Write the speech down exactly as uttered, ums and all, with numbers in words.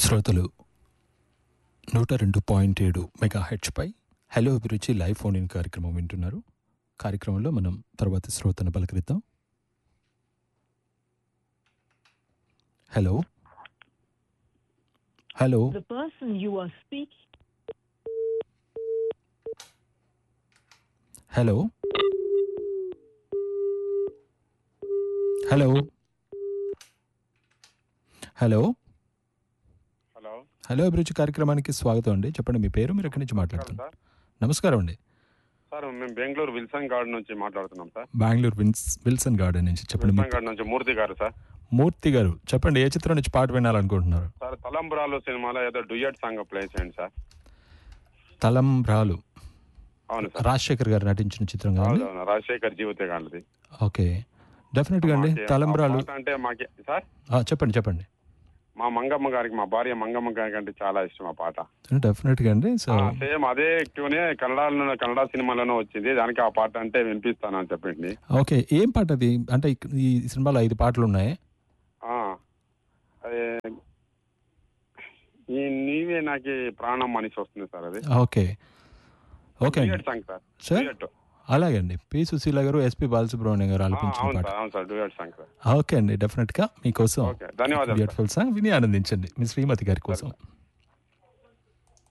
శ్రోతలు నూట రెండు పాయింట్ ఏడు మెగా హెచ్పై హలో అభిరుచి లైవ్ ఫోన్ ఇన్ కార్యక్రమం వింటున్నారు. కార్యక్రమంలో మనం తర్వాత శ్రోతను పలకరిద్దాం. Hello hello The person you are speaking. Hello hello hello hello hello అభిరుచి కార్యక్రమానికి స్వాగతం అండి. చెప్పండి మీ పేరు, మీరు ఎక్కడి నుంచి మాట్లాడుతున్నారు? సార్ నమస్కారం అండి. సార్ మేము బెంగళూరు విల్సన్ గార్డెన్ నుంచి మాట్లాడుతున్నాం sir. Bengaluru wins Wilson garden నుంచి చెప్పండి. విల్సన్ మీ- గార్డెన్ నుంచి మూర్తి గారు సార్. మూర్తి గారు చెప్పండి, ఏ చిత్రం నుంచి పాట వినాలనుకుంటున్నారు? సార్ తలంబ్రాలు సినిమాలో ఏదో డ్యూయట్ సాంగ్ ప్లే చేయండి సార్. తలంబ్రాలు అవును సార్. రాజశేఖర్ గారు నటించిన చిత్రం కదండి. అవును రాజశేఖర్ జీవితే గాంధీ. ఓకే, డెఫినెట్గా అండి. తలంబ్రాలు అంటే మాకి సార్ ఆ, చెప్పండి చెప్పండి మా మంగమ్మ గారికి, మా భార్య మంగమ్మ గారికి అంటే చాలా ఇష్టం ఆ పాట. డెఫినెట్గా అండి. సో సేమ్ అదే ట్యూనే కన్నడలో కన్నడ సినిమాలోనే వచ్చింది. దానికి ఆ పాట అంటే వినిపిస్తాను అని చెప్పండి. ఓకే, ఏం పాట అది? అంటే ఇక్- ఈ సినిమాలో ఐదు పాటలు ఉన్నాయి. ఆ, అదే ఈ నీవే నాకు ప్రాణం మనిషి వస్తుంది సార్. అది ఓకే ఓకే అండి. Duet song sir. Sir duet. అలాగే అండి. పి సుశీల గారు, ఎస్పి బాలసుబ్రహ్మణ్యం గారు ఆ, ఆలపించిన అవును పాట. సార్ అవును sir duet song sir. Okay అండి, డెఫినెట్గా మీకోసం ఓకే ధన్యవాదాలు సార్. బ్యూటిఫుల్ సాంగ్ విని ఆనందించండి మీ శ్రీమతి గారి కోసం.